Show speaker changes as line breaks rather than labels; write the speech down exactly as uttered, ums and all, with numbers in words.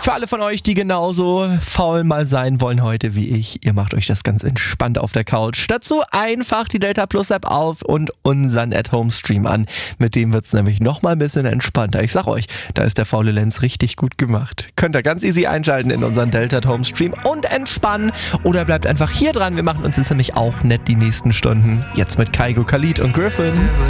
Für alle von euch, die genauso faul mal sein wollen heute wie ich, ihr macht euch das ganz entspannt auf der Couch. Dazu einfach die Delta Plus App auf und unseren At-Home-Stream an. Mit dem wird's nämlich nochmal ein bisschen entspannter. Ich sag euch, da ist der faule Lenz richtig gut gemacht. Könnt ihr ganz easy einschalten in unseren Delta At-Home-Stream und entspannen. Oder bleibt einfach hier dran. Wir machen uns jetzt nämlich auch nett die nächsten Stunden. Jetzt mit Kaigo, Khalid und Griffin.